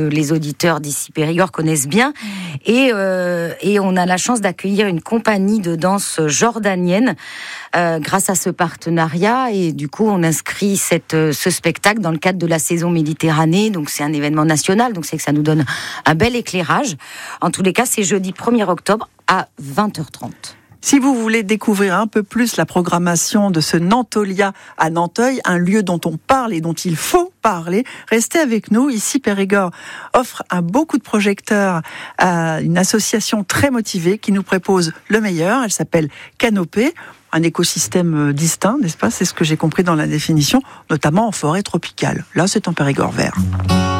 que les auditeurs d'ici Périgord connaissent bien. Et on a la chance d'accueillir une compagnie de danse jordanienne grâce à ce partenariat. Et du coup, on inscrit ce spectacle dans le cadre de la saison Méditerranée. Donc, c'est un événement national. Donc, c'est que ça nous donne un bel éclairage. En tous les cas, c'est jeudi 1er octobre à 20h30. Si vous voulez découvrir un peu plus la programmation de ce Nantolia à Nanteuil, un lieu dont on parle et dont il faut parler, restez avec nous. Ici, Périgord offre un beau coup de projecteur à une association très motivée qui nous propose le meilleur. Elle s'appelle Canopée. Un écosystème distinct, n'est-ce pas ? C'est ce que j'ai compris dans la définition, notamment en forêt tropicale. Là, c'est en Périgord vert.